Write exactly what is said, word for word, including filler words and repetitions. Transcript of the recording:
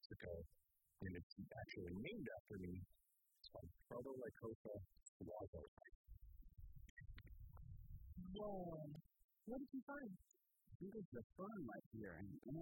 Mexico, and it's actually named after me. It's called Proto Lycosa Suazo. Whoa. What did you find? This is the fern right here, and you know,